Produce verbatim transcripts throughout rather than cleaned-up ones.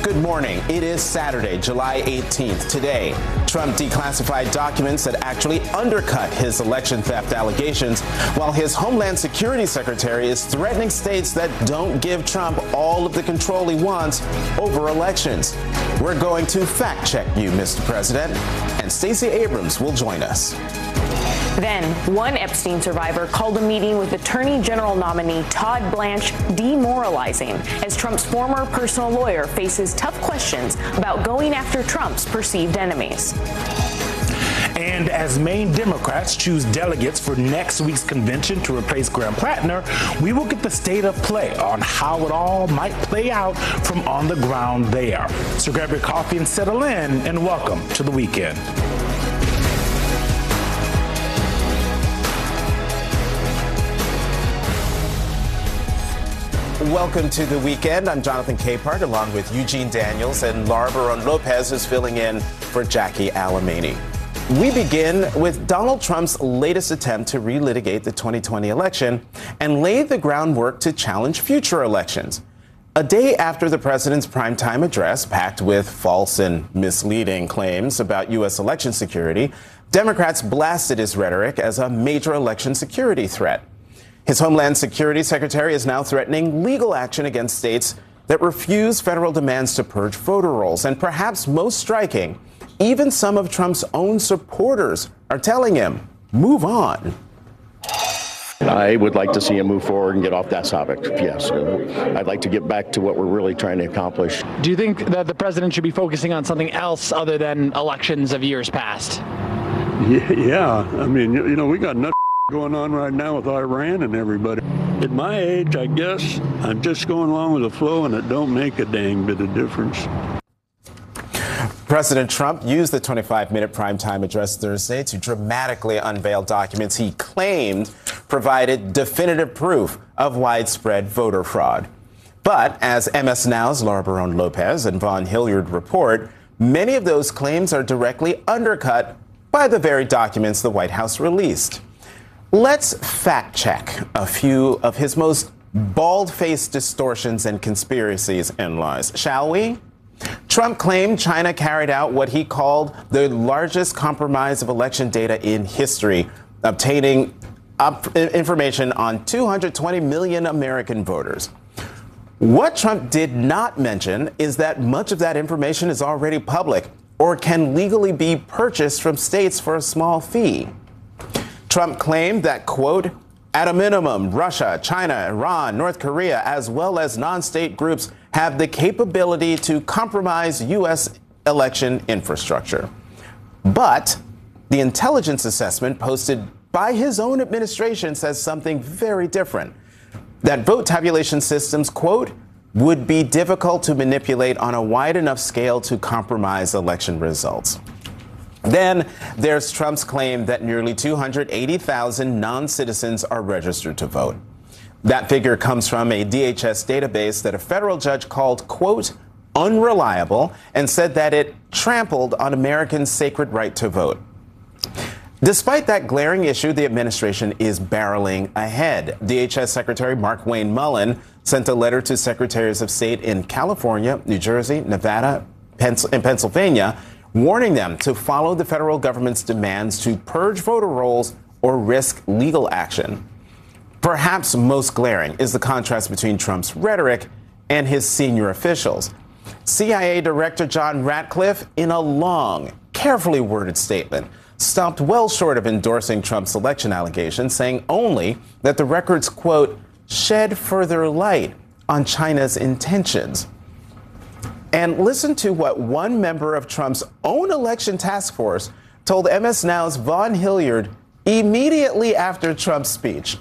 Good morning. It is Saturday, July eighteenth. Today, Trump declassified documents that actually undercut his election theft allegations, while his Homeland Security Secretary is threatening states that don't give Trump all of the control he wants over elections. We're going to fact check you, Mister President, and Stacey Abrams will join us. Then, one Epstein survivor called a meeting with Attorney General nominee Todd Blanche demoralizing as Trump's former personal lawyer faces tough questions about going after Trump's perceived enemies. And as Maine Democrats choose delegates for next week's convention to replace Graham Plattner, we will get the state of play on how it all might play out from on the ground there. So grab your coffee and settle in, and welcome to the weekend. Welcome to the weekend. I'm Jonathan Capehart, along with Eugene Daniels and Laura Barron-Lopez, who's filling in for Jackie Alamany. We begin with Donald Trump's latest attempt to relitigate the twenty twenty election and lay the groundwork to challenge future elections. A day after the president's primetime address, packed with false and misleading claims about U S election security, Democrats blasted his rhetoric as a major election security threat. His Homeland Security Secretary is now threatening legal action against states that refuse federal demands to purge voter rolls. And perhaps most striking, even some of Trump's own supporters are telling him, move on. I would like to see him move forward and get off that topic, yes. I'd like to get back to what we're really trying to accomplish. Do you think that the president should be focusing on something else other than elections of years past? Yeah, yeah. I mean, you know, we got nothing going on right now with Iran and everybody. At my age, I guess, I'm just going along with the flow, and it don't make a dang bit of difference. President Trump used the twenty-five minute primetime address Thursday to dramatically unveil documents he claimed provided definitive proof of widespread voter fraud. But as M S Now's Laura Barron-Lopez and Vaughn Hilliard report, many of those claims are directly undercut by the very documents the White House released. Let's fact check a few of his most bald-faced distortions and conspiracies and lies, shall we? Trump claimed China carried out what he called the largest compromise of election data in history, obtaining up information on two hundred twenty million American voters. What Trump did not mention is that much of that information is already public or can legally be purchased from states for a small fee. Trump claimed that, quote, at a minimum, Russia, China, Iran, North Korea, as well as non-state groups have the capability to compromise U S election infrastructure. But the intelligence assessment posted by his own administration says something very different. That vote tabulation systems, quote, would be difficult to manipulate on a wide enough scale to compromise election results. Then there's Trump's claim that nearly two hundred eighty thousand non-citizens are registered to vote. That figure comes from a D H S database that a federal judge called, quote, unreliable, and said that it trampled on Americans' sacred right to vote. Despite that glaring issue, the administration is barreling ahead. D H S Secretary Markwayne Mullin sent a letter to secretaries of state in California, New Jersey, Nevada, Pens- and Pennsylvania, warning them to follow the federal government's demands to purge voter rolls or risk legal action. Perhaps most glaring is the contrast between Trump's rhetoric and his senior officials. C I A Director John Ratcliffe, in a long, carefully worded statement, stopped well short of endorsing Trump's election allegations, saying only that the records, quote, shed further light on China's intentions. And listen to what one member of Trump's own election task force told M S Now's Vaughn Hilliard immediately after Trump's speech.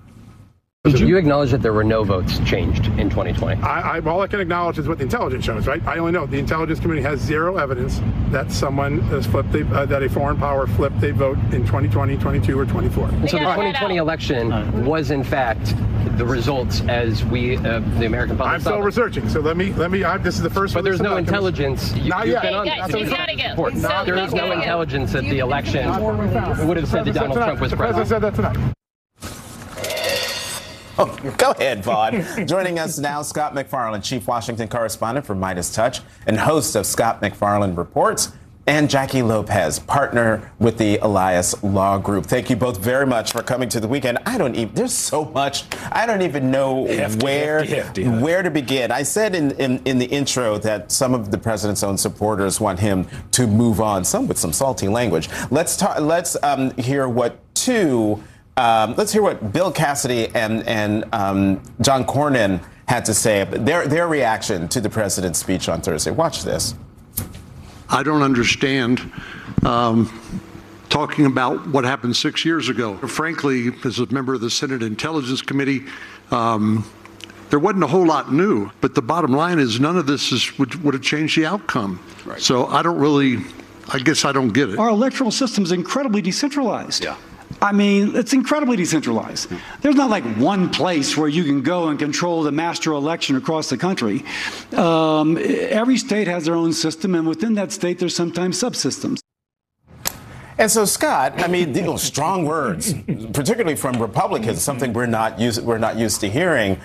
Did you acknowledge that there were no votes changed in twenty twenty? I, I, all I can acknowledge is what the intelligence shows, right? I only know the intelligence community has zero evidence that someone has flipped, a, uh, that a foreign power flipped a vote in twenty twenty, twenty-two, or twenty-four. And so the twenty twenty election was, in fact, the results as we, uh, the American public. I'm still researching, so let me, let me. I, this is the first. But there's no intelligence. You, Not you've yet. been on, Hey, guys, he's gotta go. so there is no intelligence that the election would have said that Donald Trump was president. The president said that tonight. Go ahead, Vaughn. Joining us now, Scott MacFarlane, Chief Washington Correspondent for Midas Touch and host of Scott MacFarlane Reports, and Jackie Lopez, partner with the Elias Law Group. Thank you both very much for coming to the weekend. I don't even, there's so much, I don't even know hefty, where hefty, hefty, huh? where to begin. I said in, in, in the intro that some of the president's own supporters want him to move on, some with some salty language. Let's talk, let's um, hear what two, um, let's hear what Bill Cassidy and, and um, John Cornyn had to say, their, their reaction to the president's speech on Thursday. Watch this. I don't understand um, talking about what happened six years ago. Frankly, as a member of the Senate Intelligence Committee, um, there wasn't a whole lot new. But the bottom line is none of this is, would, would have changed the outcome. Right. So I don't really, I guess I don't get it. Our electoral system is incredibly decentralized. Yeah. I mean, it's incredibly decentralized. There's not like one place where you can go and control the master election across the country. Um, every state has their own system, and within that state, there's sometimes subsystems. And so, Scott, I mean, you know, strong words, particularly from Republicans, something we're not used we're not used to hearing.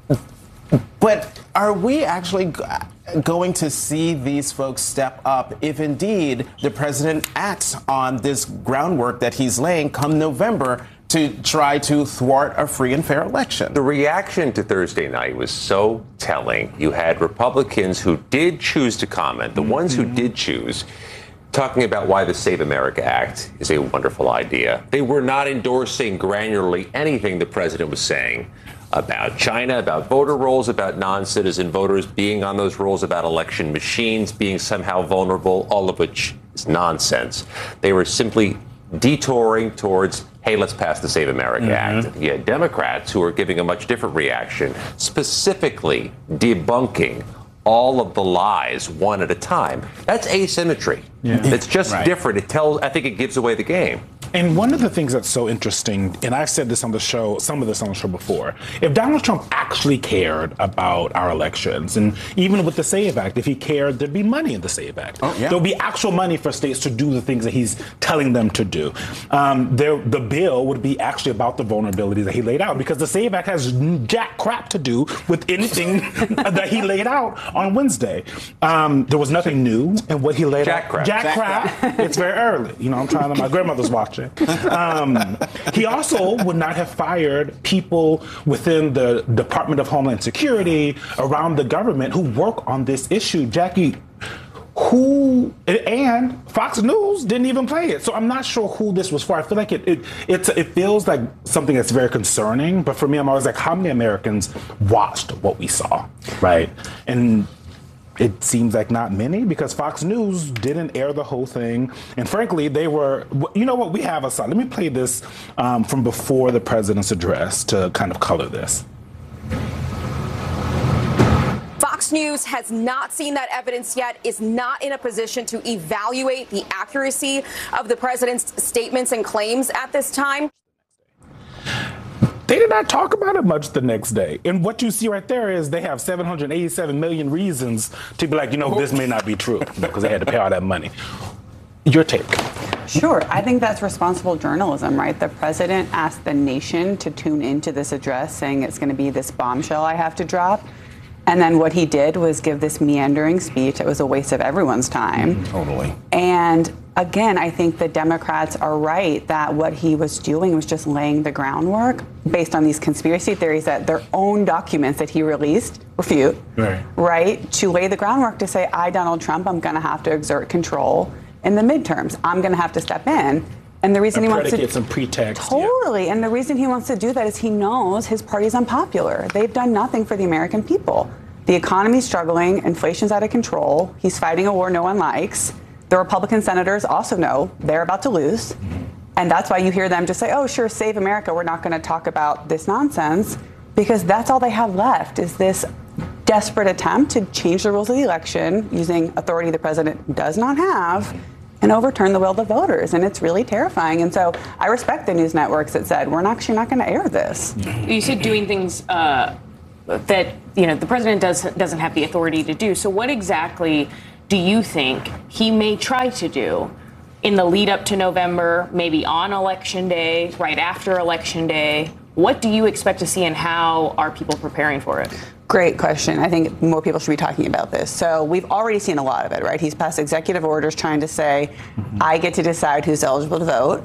But are we actually going to see these folks step up if indeed the president acts on this groundwork that he's laying come November to try to thwart a free and fair election? The reaction to Thursday night was so telling. You had Republicans who did choose to comment, the mm-hmm. ones who did choose, talking about why the Save America Act is a wonderful idea. They were not endorsing granularly anything the president was saying about China, about voter rolls, about non-citizen voters being on those rolls, about election machines being somehow vulnerable, all of which is nonsense. They were simply detouring towards, hey, let's pass the Save America mm-hmm. Act. You had Democrats who are giving a much different reaction, specifically debunking all of the lies one at a time. That's asymmetry. Yeah. It's just right. different. It tells, I think it gives away the game. And one of the things that's so interesting, and I've said this on the show, some of this on the show before, if Donald Trump actually cared about our elections, and even with the SAVE Act, if he cared, there'd be money in the SAVE Act. Oh, yeah. There'll be actual money for states to do the things that he's telling them to do. Um, there, the bill would be actually about the vulnerabilities that he laid out, because the SAVE Act has jack crap to do with anything that he laid out on Wednesday. Um, there was nothing new in what he laid jack out. Crap. Jack, jack crap. crap. It's very early. You know, I'm trying to, my grandmother's watching. Um, he also would not have fired people within the Department of Homeland Security, around the government, who work on this issue. Jackie, who, and Fox News didn't even play it. So I'm not sure who this was for. I feel like it it it's, it feels like something that's very concerning. But for me, I'm always like, how many Americans watched what we saw, right? And it seems like not many, because Fox News didn't air the whole thing. And frankly, they were, you know what, we have a song. Let me play this um, from before the president's address to kind of color this. Fox News has not seen that evidence yet, is not in a position to evaluate the accuracy of the president's statements and claims at this time. They did not talk about it much the next day. And what you see right there is they have seven hundred eighty-seven million reasons to be like, you know, this may not be true, because they had to pay all that money. Your take. Sure. I think that's responsible journalism, right? The president asked the nation to tune into this address, saying it's going to be this bombshell I have to drop. And then what he did was give this meandering speech. It was a waste of everyone's time. Totally. And again, I think the Democrats are right that what he was doing was just laying the groundwork based on these conspiracy theories that their own documents that he released refute, right? right? To lay the groundwork to say, I, Donald Trump, I'm going to have to exert control in the midterms. I'm going to have to step in. And the reason he wants to some pretext, totally, yeah. and the reason he wants to do that is he knows his party's unpopular. They've done nothing for the American people. The economy's struggling, inflation's out of control. He's fighting a war no one likes. The Republican senators also know they're about to lose, and that's why you hear them just say, "Oh, sure, save America. We're not going to talk about this nonsense," because that's all they have left is this desperate attempt to change the rules of the election using authority the president does not have, and overturn the will of the voters. And it's really terrifying. And so I respect the news networks that said, we're actually not going to air this. You said doing things uh, that, you know, the president does, doesn't have the authority to do. So what exactly do you think he may try to do in the lead up to November, maybe on Election Day, right after Election Day? What do you expect to see, and how are people preparing for it? Great question. I think more people should be talking about this. So we've already seen a lot of it, right? He's passed executive orders trying to say, I get to decide who's eligible to vote.